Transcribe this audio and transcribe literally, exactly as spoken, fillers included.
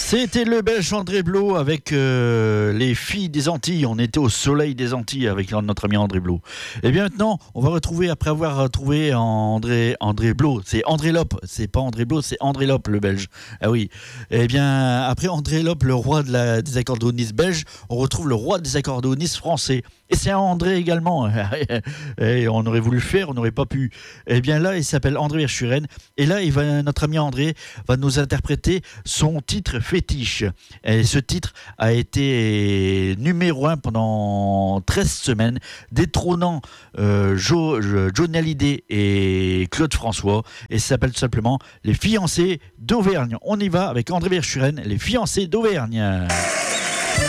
C'était le Belge André Blot avec euh, les filles des Antilles. On était au soleil des Antilles avec notre ami André Blot. Et bien maintenant, on va retrouver, après avoir trouvé André, André Blot, c'est André Lope, c'est pas André Blot, c'est André Lope le Belge. Ah oui. Et bien après André Lope, le roi de la, des accordéonistes belges, on retrouve le roi des accordéonistes français. Et c'est André également. Et on aurait voulu le faire, on n'aurait pas pu. Et bien là, il s'appelle André Verschuren. Et là, il va, notre ami André va nous interpréter son titre fétiche. Et ce titre a été numéro un pendant treize semaines, détrônant euh, jo, Johnny Hallyday et Claude François. Et ça s'appelle tout simplement Les Fiancés d'Auvergne. On y va avec André Verschuren, Les Fiancés d'Auvergne.